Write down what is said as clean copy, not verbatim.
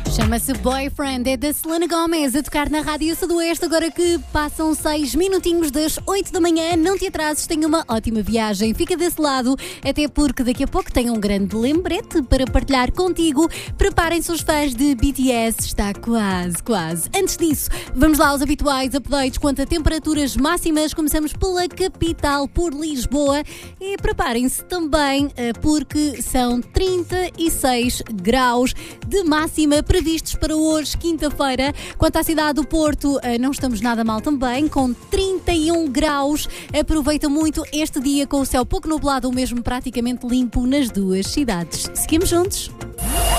Chama-se Boyfriend, é da Selena Gomez a tocar na Rádio Sudoeste. Agora que passam 6 minutinhos das 8 da manhã, não te atrases, tenha uma ótima viagem. Fica desse lado, até porque daqui a pouco tenho um grande lembrete para partilhar contigo. Preparem-se os fãs de BTS, está quase. Antes disso, vamos lá aos habituais updates quanto a temperaturas máximas. Começamos pela capital, por Lisboa, e preparem-se também porque são 36 graus de máxima previstos para hoje, quinta-feira. Quanto à cidade do Porto, não estamos nada mal também, com 31 graus. Aproveita muito este dia com o céu pouco nublado ou mesmo praticamente limpo nas duas cidades. Seguimos juntos.